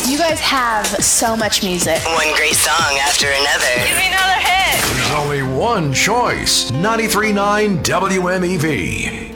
You guys have so much music. One great song after another. Give me another hit. There's only one choice. 93.9 WMEV.